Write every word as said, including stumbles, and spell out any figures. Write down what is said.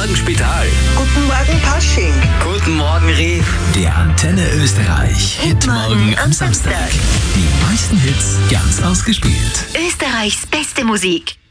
Morgen, Spital. Guten Morgen, Pasching. Guten Morgen, Rief. Der Antenne Österreich Hitmorgen am Samstag. Die meisten Hits ganz ausgespielt. Österreichs beste Musik.